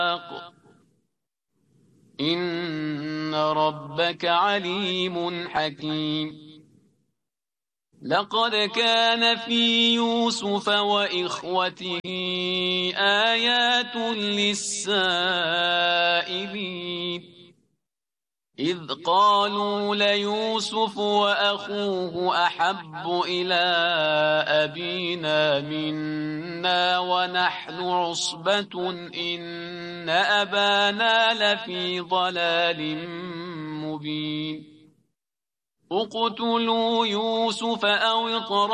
إن ربك عليم حكيم. لقد كان في يوسف وإخوته آيات للسائلين إذ قالوا ليوسف وأخوه أحب إلى أبينا منا ونحن عصبة إن أبانا لفي ضلال مبين. اقتلوا يوسف أو اطرحوه